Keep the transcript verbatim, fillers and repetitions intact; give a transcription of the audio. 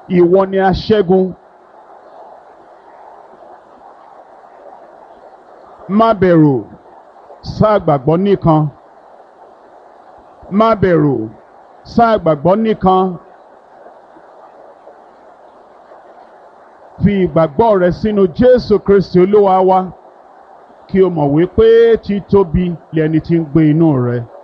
ìwọ ni aṣẹ́gun. Má bẹ̀rù, sáà gbàgbọ́ nìkan. Má bẹ̀rù, sáà gbàgbọ́ nìkan. Fi ìgbàgbọ́ rẹ sínú Jésù Kristi Olúwa wa, kí o mọ̀ wípé títóbi lẹni tí ń gbé inú rẹ.